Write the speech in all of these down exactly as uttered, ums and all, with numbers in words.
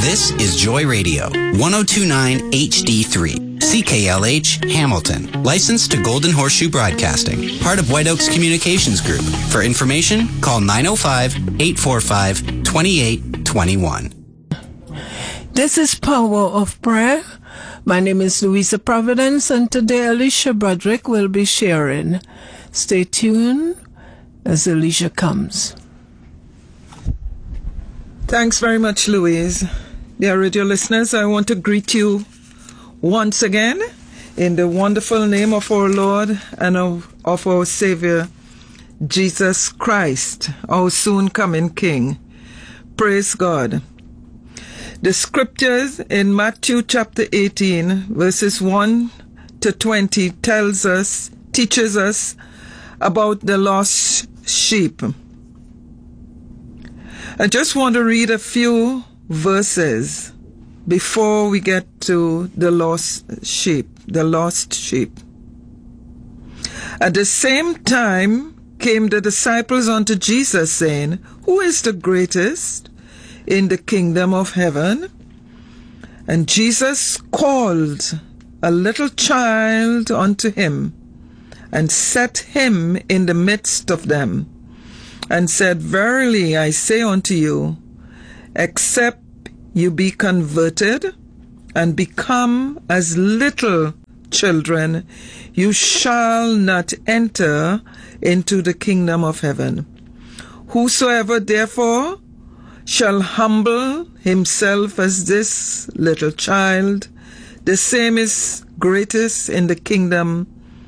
This is Joy Radio, one oh two point nine H D three, C K L H, Hamilton. Licensed to Golden Horseshoe Broadcasting, part of White Oaks Communications Group. For information, call nine oh five, eight four five, two eight two one. This is Power of Prayer. My name is Louisa Providence, and today Alicia Broderick will be sharing. Stay tuned as Alicia comes. Thanks very much, Louise. Dear radio listeners, I want to greet you once again in the wonderful name of our Lord and of, of our Savior, Jesus Christ, our soon-coming King. Praise God. The scriptures in Matthew chapter eighteen, verses one to twenty, tells us, teaches us about the lost sheep. I just want to read a few verses before we get to the lost sheep, the lost sheep. At the same time came the disciples unto Jesus, saying, Who is the greatest in the kingdom of heaven? And Jesus called a little child unto him, and set him in the midst of them, and said, Verily I say unto you, except you be converted and become as little children, you shall not enter into the kingdom of heaven. Whosoever therefore shall humble himself as this little child, the same is greatest in the kingdom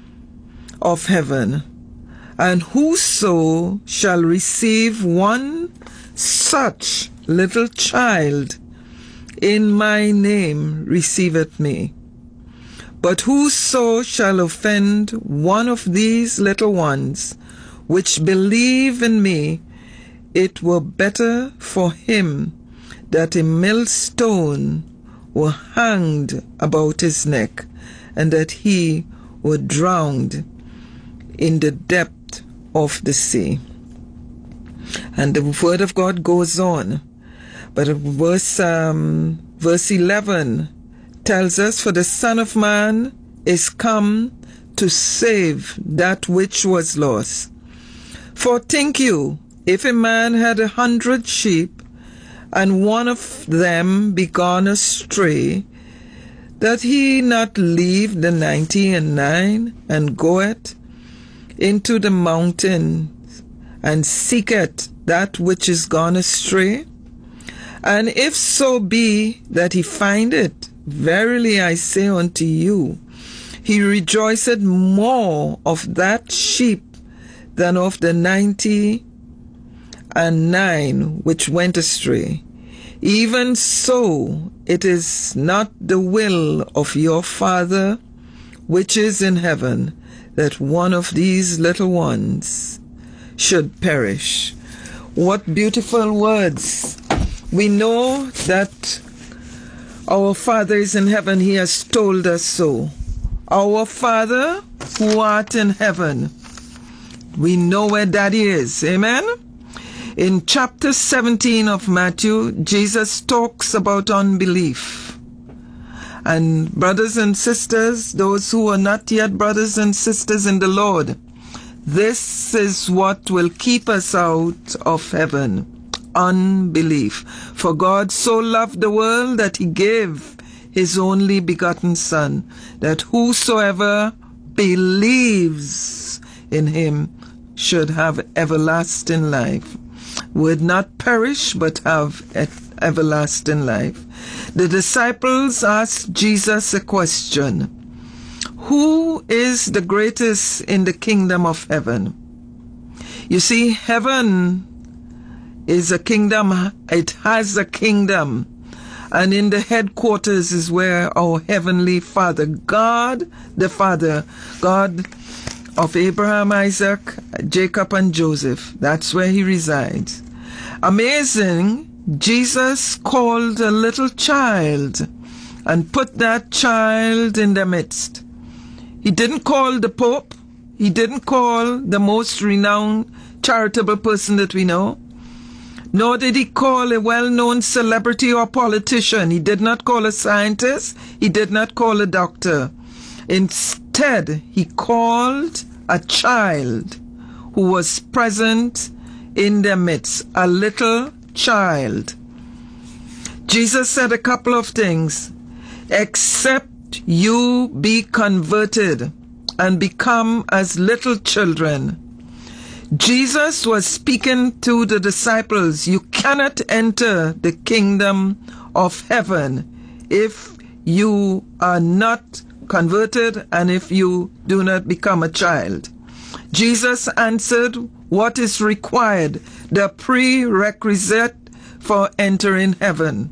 of heaven. And whoso shall receive one such little child in my name receiveth me. But whoso shall offend one of these little ones which believe in me, it were better for him that a millstone were hanged about his neck, and that he were drowned in the depth of the sea. And the word of God goes on. But verse, um, verse eleven tells us, For the Son of Man is come to save that which was lost. For think you, if a man had a hundred sheep, and one of them be gone astray, that he not leave the ninety and nine, and goeth into the mountains, and seeketh that which is gone astray? And if so be that he find it, verily I say unto you, he rejoiceth more of that sheep than of the ninety and nine which went astray. Even so, it is not the will of your Father which is in heaven, that one of these little ones should perish. What beautiful words. We know that our Father is in heaven. He has told us so. Our Father who art in heaven. We know where Daddy is. Amen? In chapter seventeen of Matthew, Jesus talks about unbelief. And brothers and sisters, those who are not yet brothers and sisters in the Lord, this is what will keep us out of heaven. Unbelief. For God so loved the world that he gave his only begotten Son, that whosoever believes in him should have everlasting life, would not perish but have everlasting life. The disciples asked Jesus a question. Who is the greatest in the kingdom of heaven? You see, heaven is a kingdom. It has a kingdom. And in the headquarters is where our heavenly Father, God the Father, God of Abraham, Isaac, Jacob, and Joseph, that's where he resides. Amazing, Jesus called a little child and put that child in their midst. He didn't call the Pope. He didn't call the most renowned charitable person that we know. Nor did he call a well-known celebrity or politician. He did not call a scientist. He did not call a doctor. Instead, he called a child who was present in their midst, a little child. Jesus said a couple of things. Except you be converted and become as little children. Jesus was speaking to the disciples. You cannot enter the kingdom of heaven if you are not converted and if you do not become a child. Jesus answered what is required, the prerequisite for entering heaven.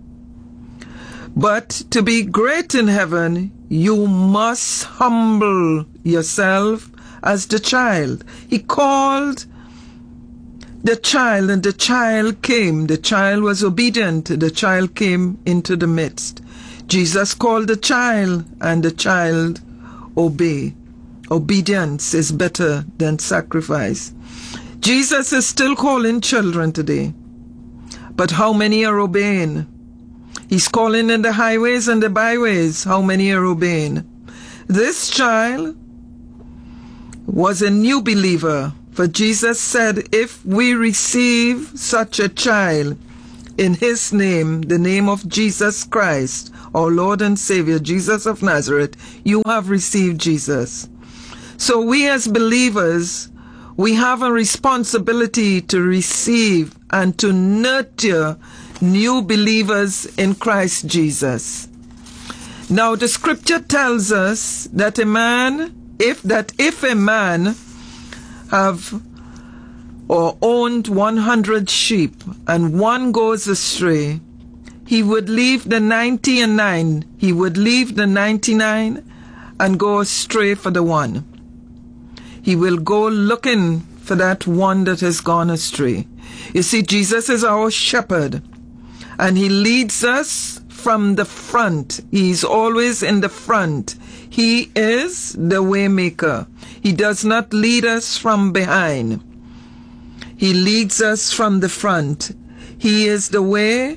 But to be great in heaven, you must humble yourself as the child. He called the child, and the child came. The child was obedient. The child came into the midst. Jesus called the child, and the child obeyed. Obedience is better than sacrifice. Jesus is still calling children today. But how many are obeying? He's calling in the highways and the byways. How many are obeying? This child was a new believer. For Jesus said, if we receive such a child in his name, the name of Jesus Christ, our Lord and Savior, Jesus of Nazareth, you have received Jesus. So we as believers, we have a responsibility to receive and to nurture new believers in Christ Jesus. Now the scripture tells us that a man, if that if a man have or owned one hundred sheep and one goes astray, he would leave the ninety and nine, he would leave the ninety-nine and go astray for the one. He will go looking for that one that has gone astray. You see, Jesus is our shepherd. And he leads us from the front. He's always in the front. He is the way maker. He does not lead us from behind. He leads us from the front. He is the way.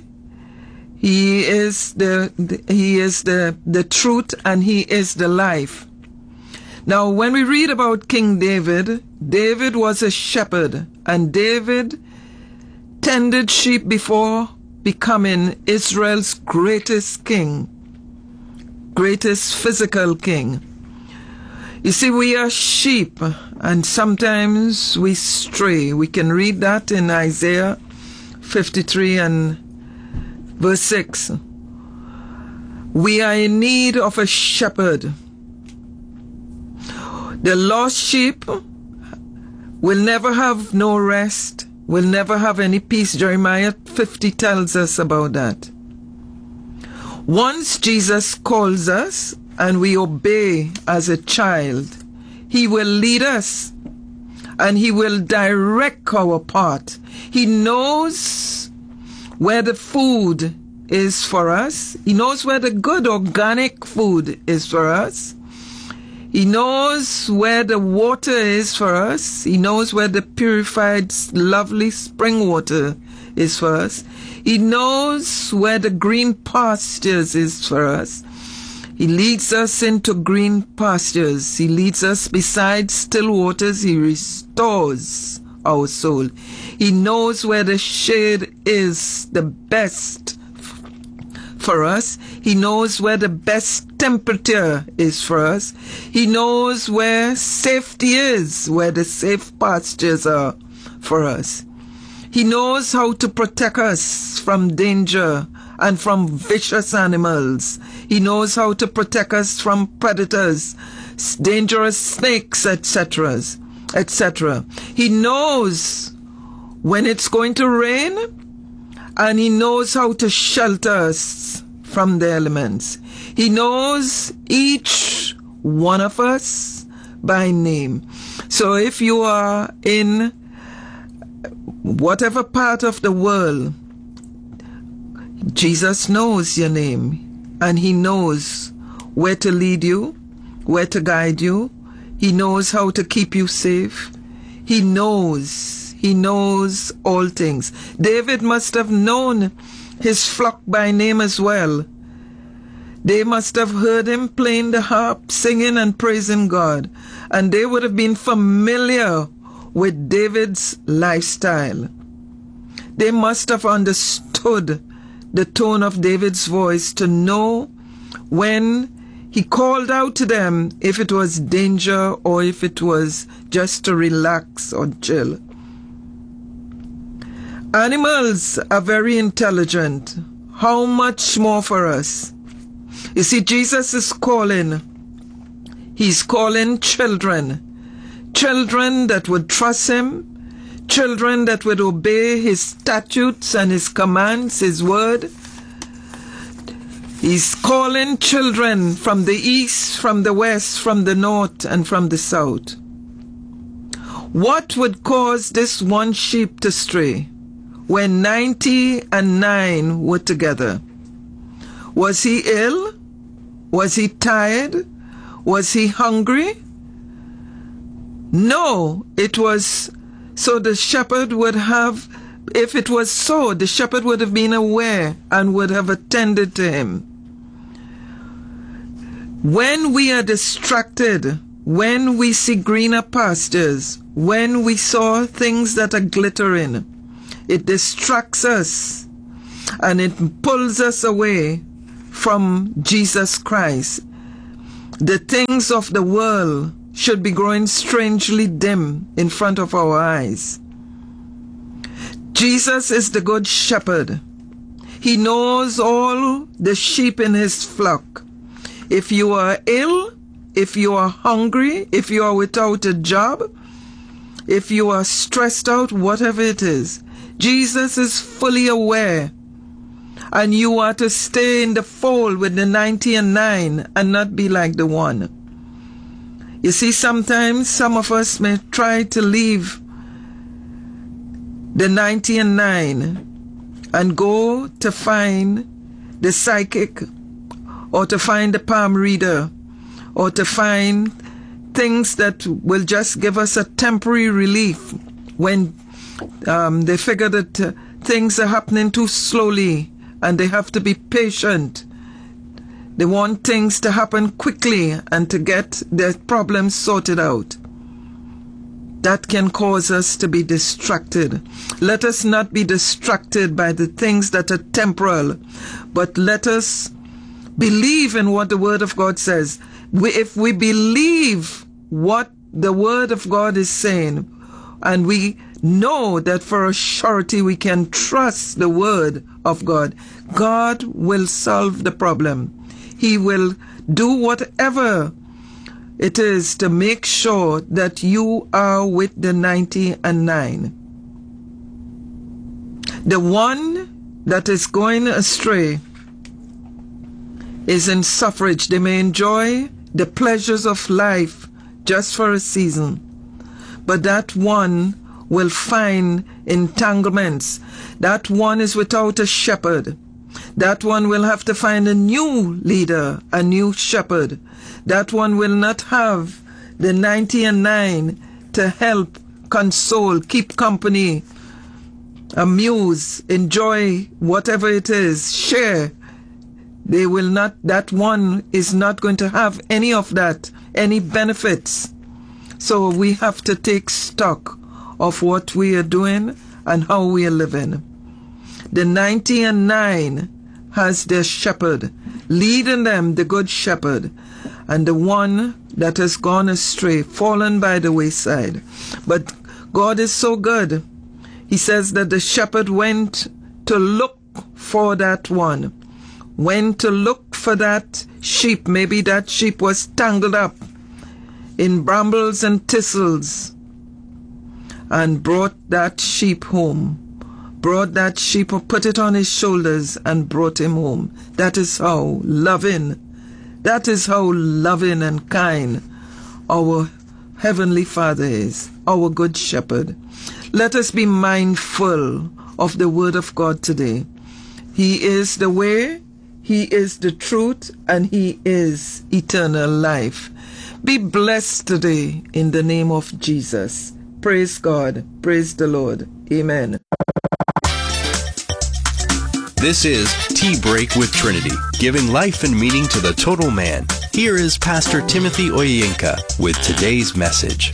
He is the, the he is the, the truth, and he is the life. Now, when we read about King David, David was a shepherd, and David tended sheep before becoming Israel's greatest king, greatest physical king. You see, we are sheep, and sometimes we stray. We can read that in Isaiah fifty-three and verse six. We are in need of a shepherd. The lost sheep will never have no rest, will never have any peace. Jeremiah fifty tells us about that. Once Jesus calls us and we obey as a child, he will lead us and he will direct our path. He knows where the food is for us. He knows where the good organic food is for us. He knows where the water is for us. He knows where the purified, lovely spring water is for us. He knows where the green pastures is for us. He leads us into green pastures. He leads us beside still waters. He restores our soul. He knows where the shade is the best for us. He knows where the best temperature is for us. He knows where safety is, where the safe pastures are for us. He knows how to protect us from danger and from vicious animals. He knows how to protect us from predators, dangerous snakes, et cetera, et cetera. He knows when it's going to rain, and he knows how to shelter us from the elements. He knows each one of us by name. So if you are in whatever part of the world, Jesus knows your name, and he knows where to lead you, where to guide you. He knows how to keep you safe. He knows He knows all things. David must have known his flock by name as well. They must have heard him playing the harp, singing and praising God. And they would have been familiar with David's lifestyle. They must have understood the tone of David's voice to know when he called out to them, if it was danger or if it was just to relax or chill. Animals are very intelligent. How much more for us? You see, Jesus is calling. He's calling children. Children that would trust him. Children that would obey his statutes and his commands, his word. He's calling children from the east, from the west, from the north, and from the south. What would cause this one sheep to stray when ninety and nine were together? Was he ill? Was he tired? Was he hungry? No, it was so the shepherd would have, if it was so, the shepherd would have been aware and would have attended to him. When we are distracted, when we see greener pastures, when we saw things that are glittering, it distracts us and it pulls us away from Jesus Christ. The things of the world should be growing strangely dim in front of our eyes. Jesus is the good shepherd. He knows all the sheep in his flock. If you are ill, if you are hungry, if you are without a job, if you are stressed out, whatever it is, Jesus is fully aware. And you are to stay in the fold with the ninety and nine and not be like the one. You see, sometimes some of us may try to leave the ninety and nine and go to find the psychic or to find the palm reader or to find things that will just give us a temporary relief when um, they figure that uh, things are happening too slowly and they have to be patient. They want things to happen quickly and to get their problems sorted out. That can cause us to be distracted. Let us not be distracted by the things that are temporal, but let us believe in what the Word of God says. We, if we believe what the Word of God is saying, and we know that for a surety we can trust the Word of God, God will solve the problem. He will do whatever it is to make sure that you are with the ninety and nine. The one that is going astray is in suffrage. They may enjoy the pleasures of life just for a season, but that one will find entanglements. That one is without a shepherd. That one will have to find a new leader, a new shepherd. That one will not have the ninety and nine to help, console, keep company, amuse, enjoy whatever it is, share. They will not, that one is not going to have any of that, any benefits. So we have to take stock of what we are doing and how we are living. The ninety and nine has their shepherd, leading them, the good shepherd, and the one that has gone astray, fallen by the wayside. But God is so good. He says that the shepherd went to look for that one, went to look for that sheep. Maybe that sheep was tangled up in brambles and thistles, and brought that sheep home. Brought that sheep, or put it on his shoulders and brought him home. That is how loving, that is how loving and kind our Heavenly Father is, our Good Shepherd. Let us be mindful of the Word of God today. He is the way, He is the truth, and He is eternal life. Be blessed today in the name of Jesus. Praise God. Praise the Lord. Amen. This is Tea Break with Trinity, giving life and meaning to the total man. Here is Pastor Timothy Oyinka with today's message.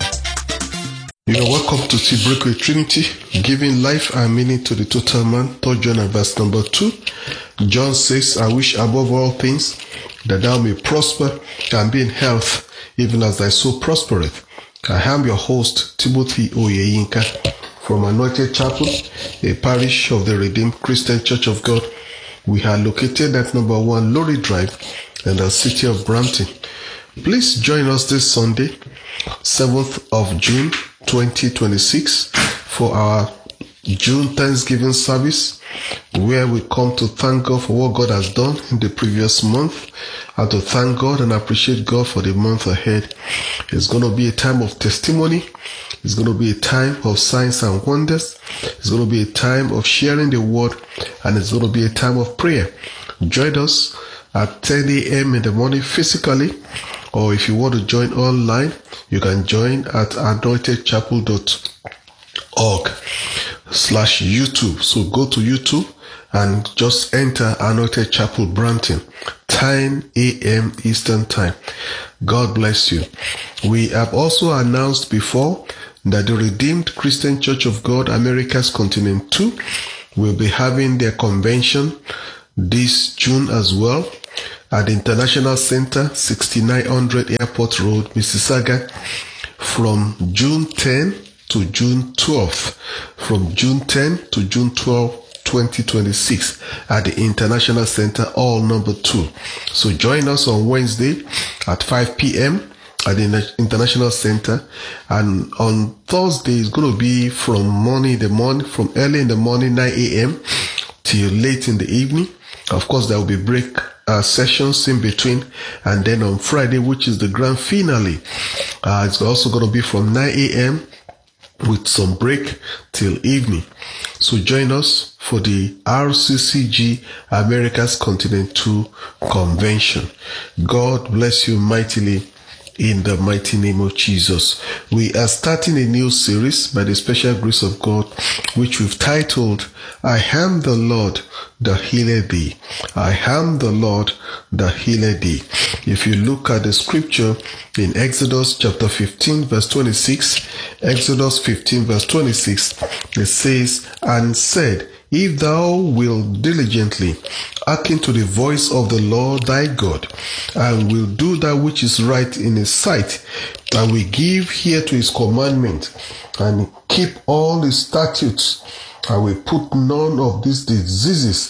You are welcome to Tea Break with Trinity, giving life and meaning to the total man. Third John and verse number two. John says, I wish above all things that thou may prosper and be in health, even as thy soul prospereth. I am your host, Timothy Oyinka, from Anointed Chapel, a parish of the Redeemed Christian Church of God. We are located at number one Lorry Drive in the city of Brampton. Please join us this Sunday, seventh of June, twenty twenty-six, for our June Thanksgiving service, where we come to thank God for what God has done in the previous month, and to thank God and appreciate God for the month ahead. It's going to be a time of testimony. It's going to be a time of signs and wonders. It's going to be a time of sharing the word, and it's going to be a time of prayer. Join us at ten a.m. in the morning physically, or if you want to join online, you can join at anointed chapel dot org slash YouTube. So go to YouTube and just enter Anointed Chapel Brampton, ten a.m. Eastern Time. God bless you. We have also announced before that the Redeemed Christian Church of God, America's Continent two, will be having their convention this June as well at the International Center, sixty-nine hundred Airport Road, Mississauga, from June tenth to June twelfth. From June tenth to June twelfth, twenty twenty-six at the International Center, all number two. So join us on Wednesday at five p.m. at the International Center, and on Thursday it's going to be from morning in the morning, from early in the morning, nine a.m. till late in the evening. Of course, there will be break uh, sessions in between, and then on Friday, which is the grand finale, uh, it's also going to be from nine a.m. with some break till evening. So join us for the R C C G America's Continent two Convention. God bless you mightily in the mighty name of Jesus. We are starting a new series by the special grace of God, which we've titled, I am the Lord that healeth thee. I am the Lord that healeth thee. If you look at the scripture in Exodus chapter fifteen verse twenty-six, Exodus fifteen verse twenty-six, it says, and said, if thou wilt diligently hearken to the voice of the Lord thy God, and will do that which is right in his sight, and will give ear to his commandment, and keep all his statutes, I will put none of these diseases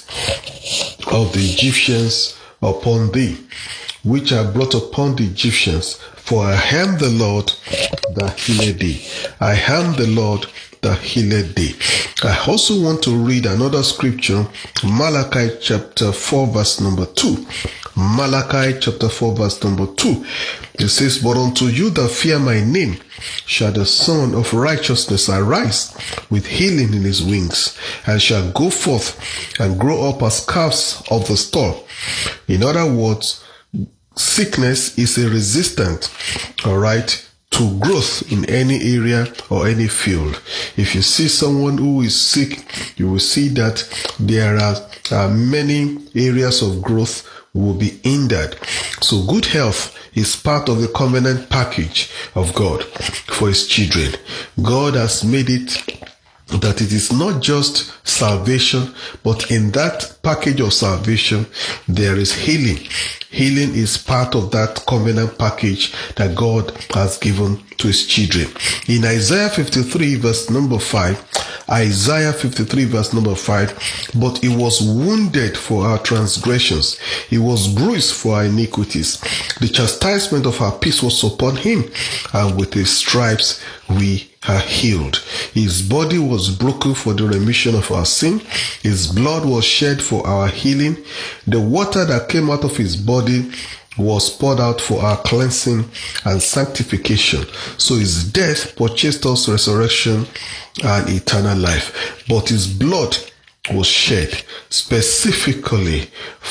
of the Egyptians upon thee, which are brought upon the Egyptians. For I am the Lord that healeth thee. I am the Lord that healeth thee. I also want to read another scripture, Malachi chapter four verse number two. Malachi chapter four verse number two. It says, but unto you that fear my name shall the Son of Righteousness arise with healing in his wings, and shall go forth and grow up as calves of the stall. In other words, sickness is a resistant, all right, to growth in any area or any field. If you see someone who is sick, you will see that there are uh, many areas of growth will be hindered. So good health is part of the covenant package of God for his children. God has made it that it is not just salvation, but in that package of salvation, there is healing. Healing is part of that covenant package that God has given to his children. In Isaiah fifty-three verse number five, Isaiah fifty-three verse number five, but he was wounded for our transgressions, he was bruised for our iniquities. The chastisement of our peace was upon him, and with his stripes we are healed. His body was broken for the remission of our sin. His blood was shed for our healing. The water that came out of his body was poured out for our cleansing and sanctification. So his death purchased us resurrection and eternal life. But his blood was shed specifically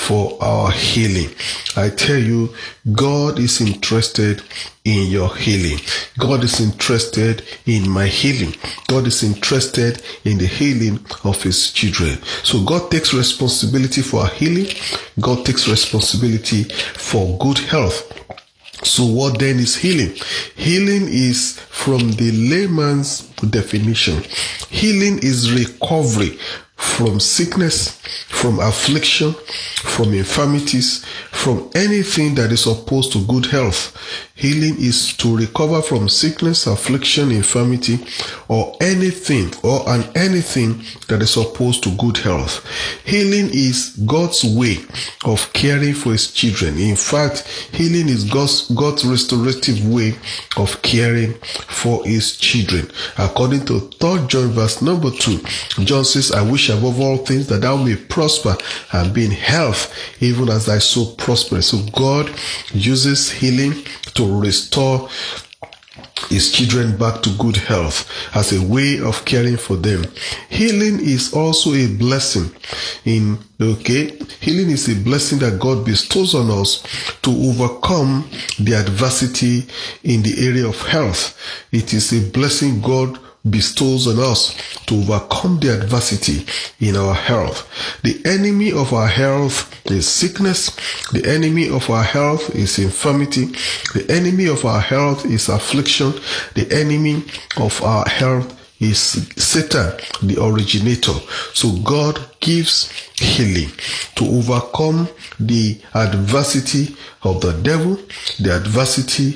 for our healing. I tell you, God is interested in your healing. God is interested in my healing. God is interested in the healing of his children. So God takes responsibility for our healing. God takes responsibility for good health. So what then is healing? Healing is, from the layman's definition, healing is recovery from sickness, from affliction, from infirmities, from anything that is opposed to good health. Healing is to recover from sickness, affliction, infirmity, or anything or an anything that is opposed to good health. Healing is God's way of caring for his children. In fact, healing is God's, God's restorative way of caring for his children. According to Third John verse number two, John says, I wish above all things that thou may prosper and be in health, even as thy soul prospers. So God uses healing to restore his children back to good health as a way of caring for them. Healing is also a blessing. In okay, healing is a blessing that God bestows on us to overcome the adversity in the area of health. It is a blessing God bestows on us to overcome the adversity in our health. The enemy of our health is sickness. The enemy of our health is infirmity. The enemy of our health is affliction. The enemy of our health is Satan, the originator. So God gives healing to overcome the adversity of the devil, the adversity